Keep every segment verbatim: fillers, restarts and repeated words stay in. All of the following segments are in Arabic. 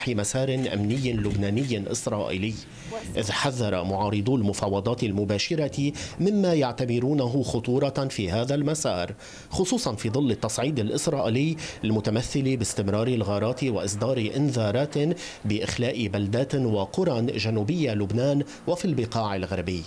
مسار أمني لبناني إسرائيلي، إذ حذر معارضو المفاوضات المباشرة مما يعتبرونه خطورة في هذا المسار، خصوصا في ظل التصعيد الإسرائيلي المتمثل باستمرار الغارات وإصدار إنذارات بإخلاء بلدات وقرى جنوبي لبنان وفي البقاع الغربي.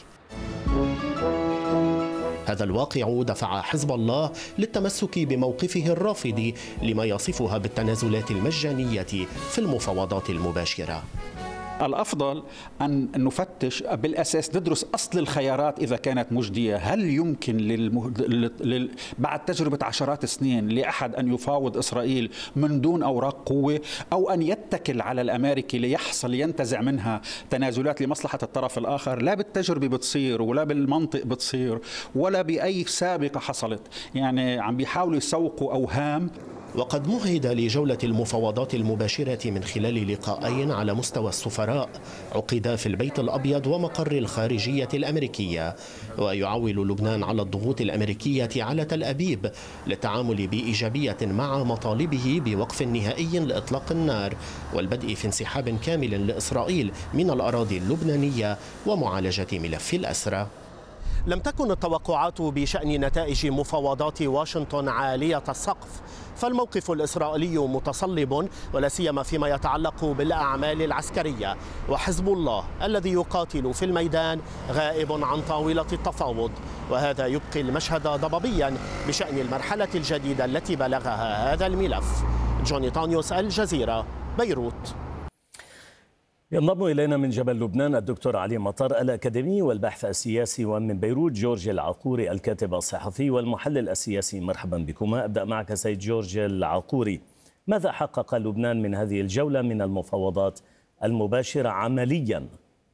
هذا الواقع دفع حزب الله للتمسك بموقفه الرافض لما يصفها بالتنازلات المجانية في المفاوضات المباشرة. الأفضل أن نفتش بالأساس، ندرس أصل الخيارات إذا كانت مجدية. هل يمكن للمه... لل... بعد تجربة عشرات السنين لأحد أن يفاوض إسرائيل من دون أوراق قوة، أو أن يتكل على الأمريكي ليحصل ينتزع منها تنازلات لمصلحة الطرف الآخر؟ لا بالتجربة بتصير، ولا بالمنطق بتصير، ولا بأي سابقة حصلت. يعني عم بيحاولوا يسوقوا أوهام. وقد مهد لجولة المفاوضات المباشرة من خلال لقاءين على مستوى السفراء عقدا في البيت الأبيض ومقر الخارجية الأمريكية، ويعول لبنان على الضغوط الأمريكية على تل أبيب للتعامل بإيجابية مع مطالبه بوقف نهائي لإطلاق النار والبدء في انسحاب كامل لإسرائيل من الأراضي اللبنانية ومعالجة ملف الأسرى. لم تكن التوقعات بشأن نتائج مفاوضات واشنطن عالية السقف، فالموقف الإسرائيلي متصلب ولا سيما فيما يتعلق بالأعمال العسكرية، وحزب الله الذي يقاتل في الميدان غائب عن طاولة التفاوض، وهذا يبقي المشهد ضبابيا بشأن المرحلة الجديدة التي بلغها هذا الملف. جوني طانيوس، الجزيرة، بيروت. ينضم إلينا من جبل لبنان الدكتور علي مطر الأكاديمي والباحث السياسي، ومن بيروت جورج العقوري الكاتب الصحفي والمحلل السياسي. مرحبا بكما. أبدأ معك سيد جورج العقوري، ماذا حقق لبنان من هذه الجولة من المفاوضات المباشرة عمليا؟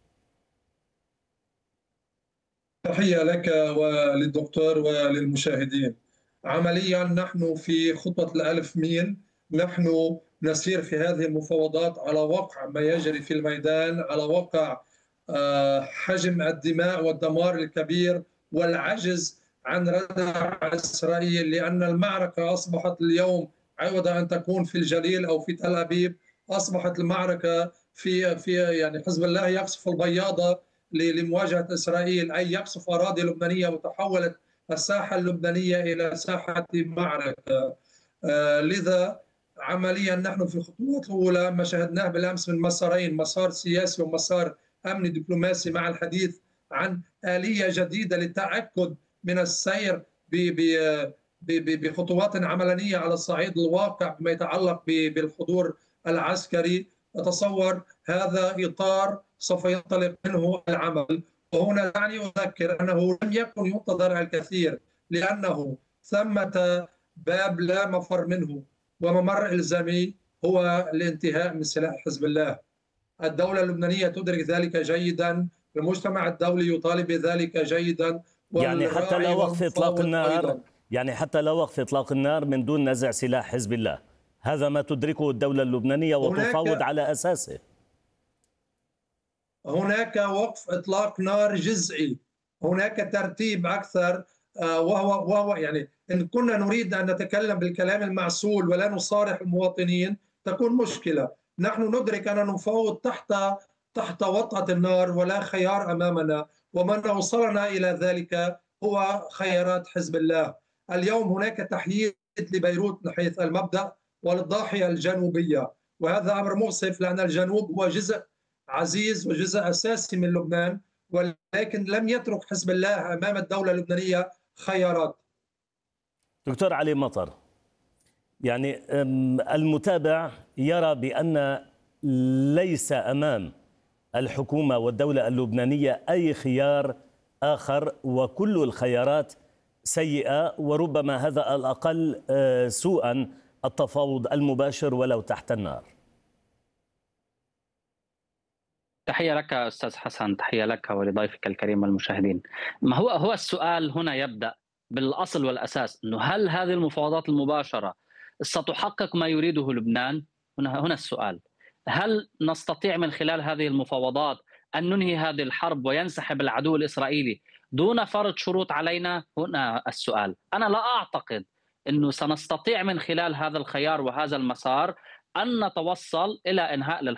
تحية لك وللدكتور وللمشاهدين. عمليا نحن في خطوة الألف ميل، نحن نسير في هذه المفاوضات على وقع ما يجري في الميدان، على وقع حجم الدماء والدمار الكبير والعجز عن ردع إسرائيل، لأن المعركة أصبحت اليوم عوض أن تكون في الجليل أو في تل أبيب، أصبحت المعركة في في يعني حزب الله يقصف البياضة لمواجهة إسرائيل، أي يقصف أراضي لبنانية، وتحولت الساحة اللبنانية إلى ساحة معركة. لذا عمليا نحن في الخطوات الأولى ما شاهدناه بالأمس من مسارين، مسار سياسي ومسار أمني دبلوماسي، مع الحديث عن آلية جديدة للتأكد من السير بخطوات عملية على الصعيد الواقع بما يتعلق بالحضور العسكري. أتصور هذا إطار سوف ينطلق منه العمل، وهنا دعني أذكر أنه لم يكن ينتظر الكثير، لأنه ثمة باب لا مفر منه وممر إلزامي هو الانتهاء من سلاح حزب الله. الدولة اللبنانية تدرك ذلك جيدا، المجتمع الدولي يطالب بذلك جيدا، يعني حتى لا وقف إطلاق النار أيضاً. يعني حتى لا وقف إطلاق النار من دون نزع سلاح حزب الله، هذا ما تدركه الدولة اللبنانية وتفاوض على أساسه. هناك وقف إطلاق نار جزئي، هناك ترتيب أكثر، وهو وهو يعني إن كنا نريد أن نتكلم بالكلام المعسول ولا نصارح المواطنين تكون مشكلة. نحن ندرك أن نفاوض تحت تحت وطأة النار ولا خيار أمامنا، ومن أوصلنا إلى ذلك هو خيارات حزب الله. اليوم هناك تحييد لبيروت من حيث المبدأ والضاحية الجنوبية، وهذا أمر مؤسف، لأن الجنوب هو جزء عزيز وجزء أساسي من لبنان، ولكن لم يترك حزب الله أمام الدولة اللبنانية خيارات. دكتور علي مطر، يعني المتابع يرى بأن ليس أمام الحكومة والدولة اللبنانية أي خيار آخر، وكل الخيارات سيئة، وربما هذا الأقل سوءا التفاوض المباشر ولو تحت النار. تحية لك أستاذ حسن، تحية لك ولضيفك الكريم والمشاهدين. ما هو هو السؤال هنا يبدأ بالأصل والأساس، أنه هل هذه المفاوضات المباشرة ستحقق ما يريده لبنان؟ هنا هنا السؤال. هل نستطيع من خلال هذه المفاوضات أن ننهي هذه الحرب وينسحب العدو الإسرائيلي دون فرض شروط علينا؟ هنا السؤال. أنا لا أعتقد أنه سنستطيع من خلال هذا الخيار وهذا المسار أن نتوصل إلى إنهاء